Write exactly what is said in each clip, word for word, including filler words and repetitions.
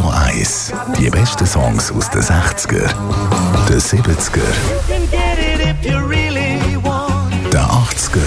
eins. Die besten Songs aus den sechziger, den siebziger, den achtziger.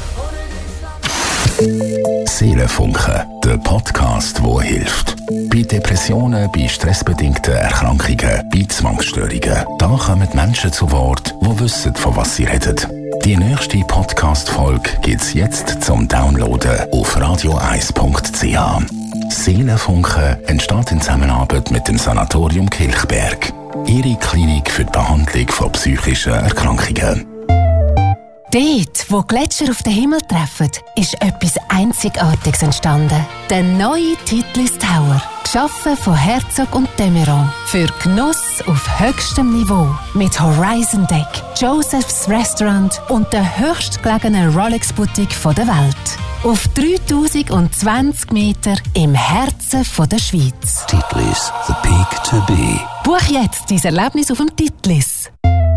Seelenfunken, der Podcast, der hilft. Bei Depressionen, bei stressbedingten Erkrankungen, bei Zwangsstörungen. Da kommen Menschen zu Wort, die wissen, von was sie reden. Die nächste Podcast-Folge gibt es jetzt zum Downloaden auf radio eins punkt c h. Seelenfunken entsteht in Zusammenarbeit mit dem Sanatorium Kilchberg. Ihre Klinik für die Behandlung von psychischen Erkrankungen. Dort, wo Gletscher auf den Himmel treffen, ist etwas Einzigartiges entstanden. Der neue Titlis Tower. Geschaffen von Herzog und de Meuron. Für Genuss auf höchstem Niveau. Mit Horizon Deck, Joseph's Restaurant und der höchstgelegenen Rolex-Boutique der Welt. Auf dreitausendzwanzig Meter im Herzen der Schweiz. Titlis, the peak to be. Buch jetzt dein Erlebnis auf dem Titlis.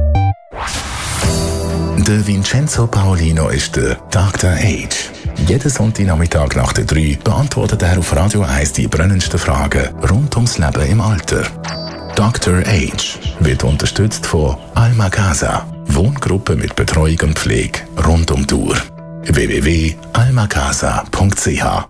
Der Vincenzo Paolino ist der Doktor Age. Jeden Sonntagnachmittag nach der drei beantwortet er auf Radio eins die brennendsten Fragen rund ums Leben im Alter. Doktor Age wird unterstützt von Alma Casa, Wohngruppe mit Betreuung und Pflege rund um die Uhr. w w w punkt alma casa punkt c h.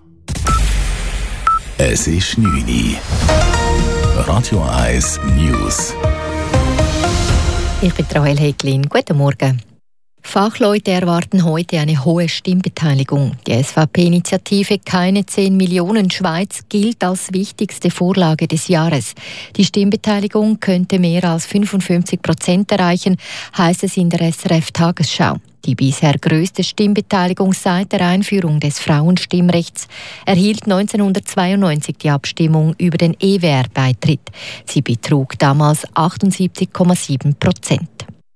Es ist neun Uhr. Radio eins News. Ich bin Rahel Heglin. Guten Morgen. Fachleute erwarten heute eine hohe Stimmbeteiligung. Die S V P-Initiative Keine zehn Millionen Schweiz gilt als wichtigste Vorlage des Jahres. Die Stimmbeteiligung könnte mehr als fünfundfünfzig Prozent erreichen, heißt es in der S R F-Tagesschau. Die bisher größte Stimmbeteiligung seit der Einführung des Frauenstimmrechts erhielt neunzehnhundertzweiundneunzig die Abstimmung über den E W R-Beitritt. Sie betrug damals achtundsiebzig Komma sieben Prozent.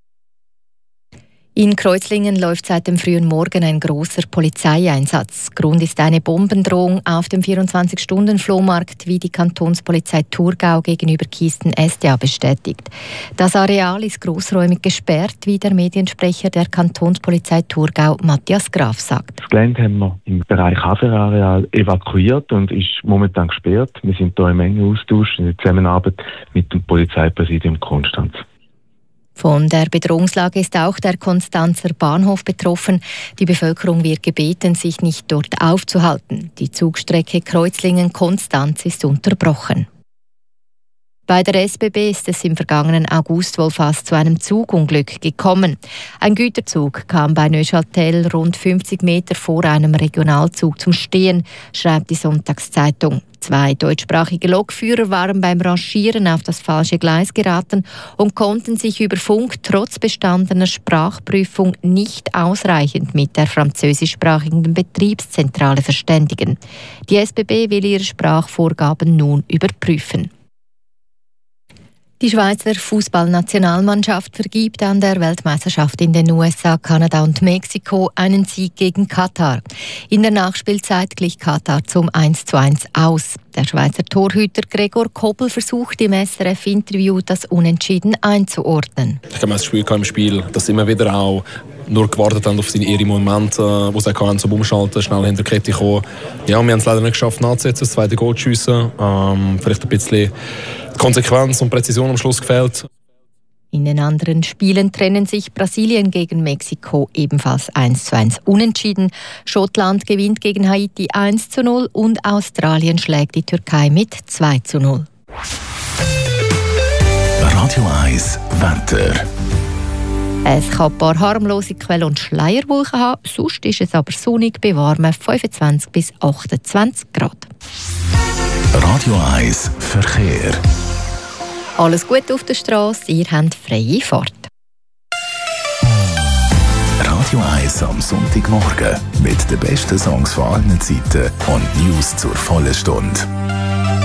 In Kreuzlingen läuft seit dem frühen Morgen ein grosser Polizeieinsatz. Grund ist eine Bombendrohung auf dem vierundzwanzig-Stunden-Flohmarkt, wie die Kantonspolizei Thurgau gegenüber Kisten S D A bestätigt. Das Areal ist grossräumig gesperrt, wie der Mediensprecher der Kantonspolizei Thurgau Matthias Graf sagt. Das Gelände haben wir im Bereich Haferareal evakuiert und ist momentan gesperrt. Wir sind hier im engen Austausch in Zusammenarbeit mit dem Polizeipräsidium Konstanz. Von der Bedrohungslage ist auch der Konstanzer Bahnhof betroffen. Die Bevölkerung wird gebeten, sich nicht dort aufzuhalten. Die Zugstrecke Kreuzlingen-Konstanz ist unterbrochen. Bei der S B B ist es im vergangenen August wohl fast zu einem Zugunglück gekommen. Ein Güterzug kam bei Neuchâtel rund fünfzig Meter vor einem Regionalzug zum Stehen, schreibt die Sonntagszeitung. Zwei deutschsprachige Lokführer waren beim Rangieren auf das falsche Gleis geraten und konnten sich über Funk trotz bestandener Sprachprüfung nicht ausreichend mit der französischsprachigen Betriebszentrale verständigen. Die S B B will ihre Sprachvorgaben nun überprüfen. Die Schweizer Fußballnationalmannschaft vergibt an der Weltmeisterschaft in den U S A, Kanada und Mexiko einen Sieg gegen Katar. In der Nachspielzeit glich Katar zum eins zu eins aus. Der Schweizer Torhüter Gregor Kobel versucht im S R F-Interview das Unentschieden einzuordnen. Ich habe das Gefühl im Spiel, dass immer wieder auch nur gewartet haben auf seine ihre Momente, wo sie kann zum Umschalten, schnell hinter die Kette kommen. Ja, wir haben es leider nicht geschafft, nachzusetzen, das zweite Goal zu schiessen. Ähm, vielleicht ein bisschen Konsequenz und Präzision am Schluss gefehlt. In den anderen Spielen trennen sich Brasilien gegen Mexiko ebenfalls eins zu eins unentschieden. Schottland gewinnt gegen Haiti eins zu null und Australien schlägt die Türkei mit zwei zu null. Radio eins Wetter. Es kann ein paar harmlose Quellen und Schleierwolken haben, sonst ist es aber sonnig bei warmen fünfundzwanzig bis achtundzwanzig Grad. Radio eins Verkehr. Alles gut auf der Straße, ihr habt freie Fahrt. Radio eins am Sonntagmorgen mit den besten Songs von allen Zeiten und News zur vollen Stunde.